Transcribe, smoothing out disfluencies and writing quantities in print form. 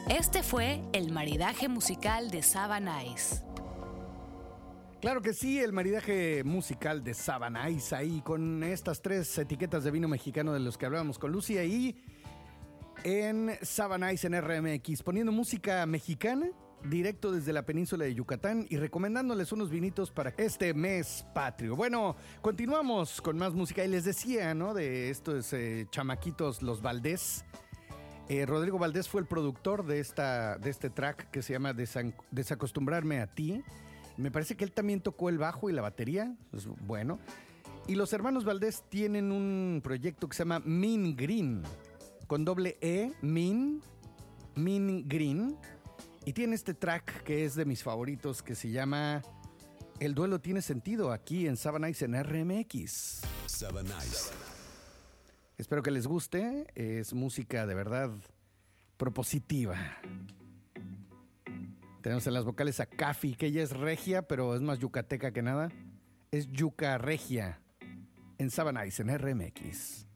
Este fue el maridaje musical de Saba Nice. Claro que sí, el maridaje musical de Saba Nice ahí con estas 3 etiquetas de vino mexicano de los que hablábamos con Lucy ahí en Saba Nice en RMX, poniendo música mexicana directo desde la península de Yucatán y recomendándoles unos vinitos para este mes patrio. Bueno, continuamos con más música y les decía, ¿no? De estos chamaquitos, los Valdés. Rodrigo Valdés fue el productor de este track que se llama Desacostumbrarme a ti. Me parece que él también tocó el bajo y la batería. Pues bueno. Y los hermanos Valdés tienen un proyecto que se llama Mean Green, con doble E, Mean Green. Y tiene este track que es de mis favoritos, que se llama El duelo tiene sentido, aquí en Saba Nice en RMX. Saba Nice. Espero que les guste. Es música de verdad propositiva. Tenemos en las vocales a Cafi, que ella es regia, pero es más yucateca que nada. Es yuca regia en Saba Nice en RMX.